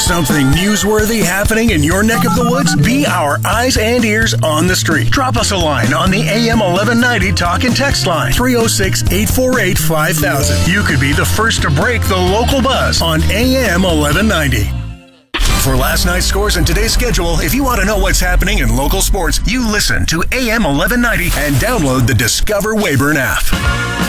Something newsworthy happening in your neck of the woods? Be our eyes and ears on the street. Drop us a line on the AM 1190 talk and text line, 306-848-5000. You could be the first to break the local buzz on AM 1190. For last night's scores and today's schedule, if you want to know what's happening in local sports, you listen to AM 1190 and download the Discover Weyburn app.